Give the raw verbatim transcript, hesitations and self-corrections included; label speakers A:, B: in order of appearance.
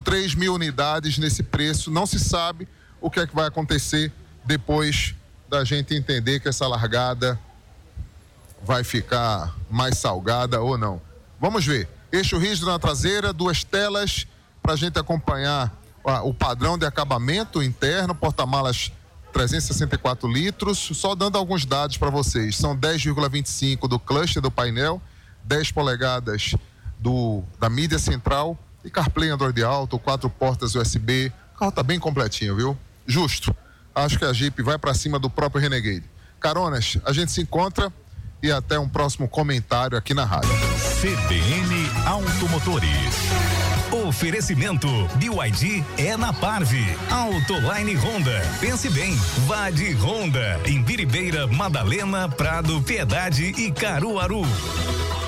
A: três mil unidades nesse preço. Não se sabe o que é que vai acontecer depois da gente entender que essa largada vai ficar mais salgada ou não. Vamos ver. Eixo rígido na traseira, duas telas para a gente acompanhar ó, o padrão de acabamento interno, porta-malas trezentos e sessenta e quatro litros, só dando alguns dados para vocês. São dez vírgula vinte e cinco do cluster do painel, dez polegadas do, da mídia central e CarPlay, Android Auto, quatro portas U S B. O carro tá bem completinho, viu? Justo. Acho que a Jeep vai para cima do próprio Renegade. Caronas, a gente se encontra e até um próximo comentário aqui na rádio.
B: C B N Automotores. Oferecimento B Y D é na Parve. Autoline Honda. Pense bem, vá de Honda. Em Biribeira, Madalena, Prado, Piedade e Caruaru.